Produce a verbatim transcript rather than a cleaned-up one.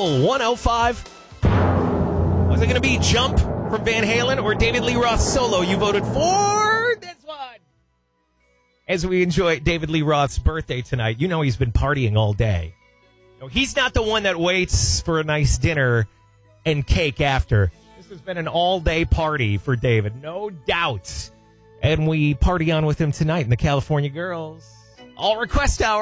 Soul one oh five. Was it going to be Jump from Van Halen or David Lee Roth solo? You voted for this one. As we enjoy David Lee Roth's birthday tonight, you know he's been partying all day. No, he's not the one that waits for a nice dinner and cake after. This has been an all-day party for David, no doubt. And we party on with him tonight in the California Girls All Request Hour.